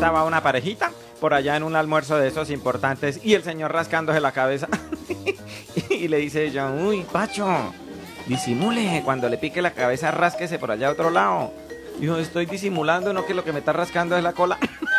estaba una parejita por allá en un almuerzo de esos importantes y el señor rascándose la cabeza. Y le dice ella, uy, Pacho, disimule, cuando le pique la cabeza, rásquese por allá a otro lado. Dijo, estoy disimulando, no que lo que me está rascando es la cola.